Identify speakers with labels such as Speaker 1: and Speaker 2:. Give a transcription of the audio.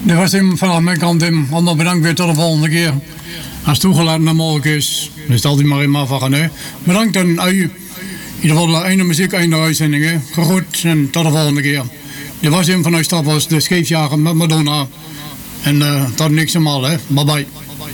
Speaker 1: Dat was hem vanaf mijn kant hem. Allemaal bedankt weer tot de volgende keer. Als het toegelaten naar mogelijk is, dan is het altijd maar in afwachten. Hè. Bedankt en u. In ieder geval einde muziek, einde uitzending. Hè. Goed en tot de volgende keer. Dit was hem vanuit Staphorst, de scheepsjager met Madonna. En tot niks normaal, hè. Bye bye.